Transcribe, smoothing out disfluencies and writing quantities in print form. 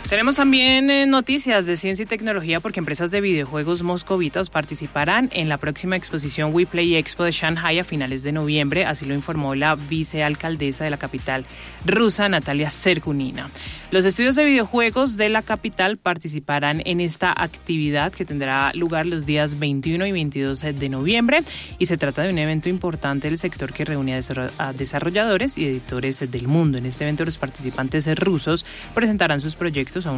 Tenemos también noticias de ciencia y tecnología porque empresas de videojuegos moscovitas participarán en la próxima exposición WePlay Expo de Shanghai a finales de noviembre, así lo informó la vicealcaldesa de la capital rusa, Natalia Serkunina. Los estudios de videojuegos de la capital participarán en esta actividad que tendrá lugar los días 21 y 22 de noviembre y se trata de un evento importante del sector que reúne a desarrolladores y editores del mundo. En este evento los participantes rusos presentarán sus proyectos